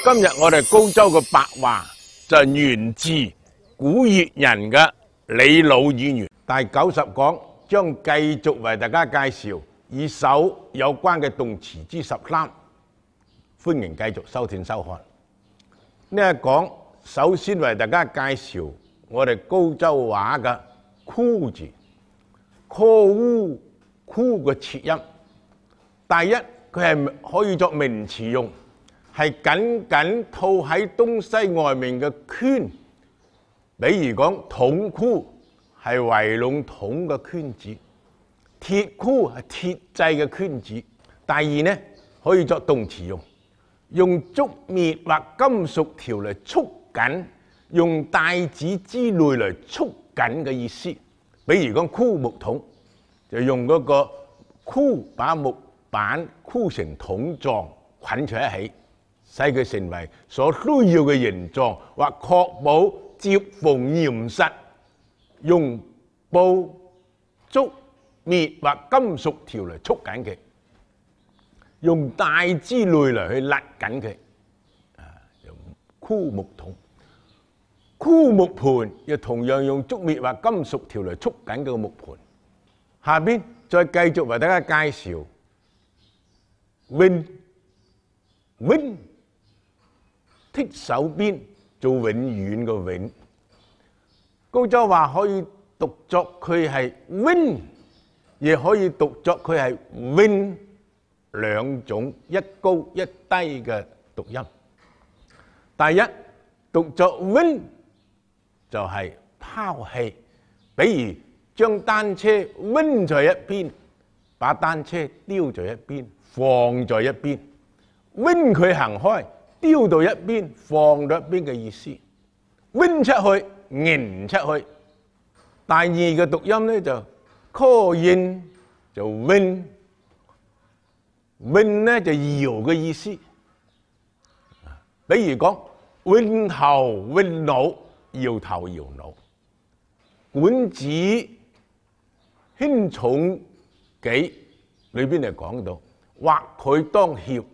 今日我哋高州嘅白話就源自古越人嘅李老語言。第90講將繼續為大家介紹與手有關嘅動詞之13，歡迎繼續收聽收看。呢一講首先為大家介紹我哋高州話嘅箍字，call 箍嘅切音。第一，佢係可以作名詞用，係緊緊套喺東西外面嘅圈，比如講筒箍係圍籠筒嘅圈子，鐵箍係鐵製嘅圈子。第二呢，可以作動詞用，用竹篾或金屬條嚟束緊，用帶子之類嚟束緊嘅意思。比如講箍木桶，就用嗰個箍把木板箍成桶狀，捆在一起，使佢成為所需要嘅形狀，或確保接縫嚴實。用布、竹、篾或金屬條嚟束緊佢，用帶之類嚟去勒緊佢。用箍木桶、箍木盤，亦同樣用竹篾或金屬條嚟束緊嘅木盤。下邊再繼續為大家介紹。永剔手邊做永遠嘅永，高州話可以讀作佢係 win， 亦可以讀作佢係 win， 兩種一高一低嘅讀音。第一，讀作 win 就係拋棄，比如將單車 win 在一邊，把單車丟在一邊，放在一邊，win 佢行開，丟到一邊，放到一邊嘅意思。win 出去，迎出去。第二個讀音咧就 call in 就 win 咧就搖嘅意思。比如講 win 頭 win 腦，搖頭搖腦。管子輕重己裏邊就講到，或佢當脅，